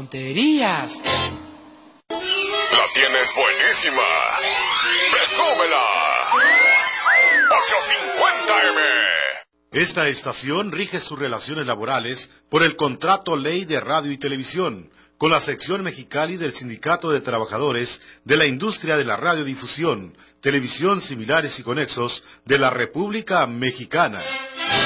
tonterías. La tienes buenísima. ¡Presúmela! 850M. Esta estación rige sus relaciones laborales por el Contrato Ley de Radio y Televisión, con la sección Mexicali del Sindicato de Trabajadores de la Industria de la Radiodifusión, Televisión Similares y Conexos de la República Mexicana.